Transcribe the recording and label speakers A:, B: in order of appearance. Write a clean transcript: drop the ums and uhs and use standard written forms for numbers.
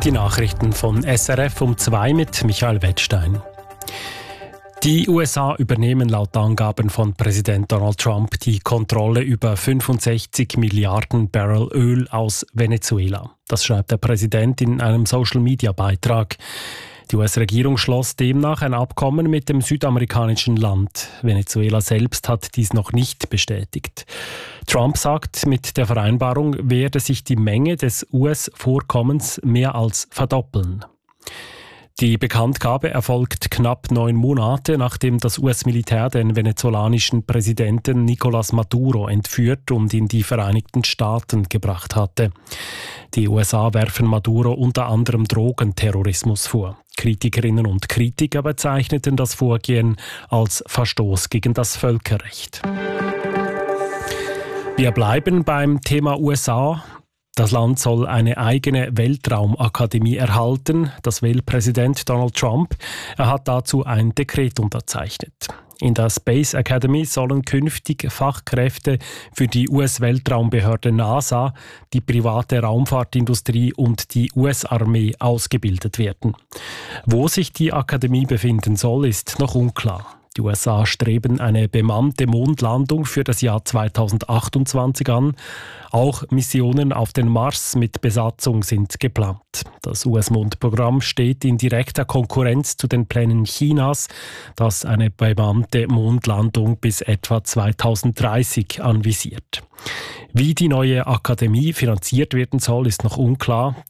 A: Die Nachrichten von SRF um 2 mit Michael Wettstein. Die USA übernehmen laut Angaben von Präsident Donald Trump die Kontrolle über 65 Milliarden Barrel Öl aus Venezuela. Das schreibt der Präsident in einem Social-Media-Beitrag. Die US-Regierung schloss demnach ein Abkommen mit dem südamerikanischen Land. Venezuela selbst hat dies noch nicht bestätigt. Trump sagt, mit der Vereinbarung werde sich die Menge des US-Vorkommens mehr als verdoppeln. Die Bekanntgabe erfolgt knapp 9 Monate, nachdem das US-Militär den venezolanischen Präsidenten Nicolás Maduro entführt und in die Vereinigten Staaten gebracht hatte. Die USA werfen Maduro unter anderem Drogenterrorismus vor. Kritikerinnen und Kritiker bezeichneten das Vorgehen als Verstoß gegen das Völkerrecht. Wir bleiben beim Thema USA. Das Land soll eine eigene Weltraumakademie erhalten. Das will Präsident Donald Trump. Er hat dazu ein Dekret unterzeichnet. In der Space Academy sollen künftig Fachkräfte für die US-Weltraumbehörde NASA, die private Raumfahrtindustrie und die US-Armee ausgebildet werden. Wo sich die Akademie befinden soll, ist noch unklar. Die USA streben eine bemannte Mondlandung für das Jahr 2028 an. Auch Missionen auf den Mars mit Besatzung sind geplant. Das US-Mondprogramm steht in direkter Konkurrenz zu den Plänen Chinas, das eine bemannte Mondlandung bis etwa 2030 anvisiert. Wie die neue Akademie finanziert werden soll, ist noch unklar.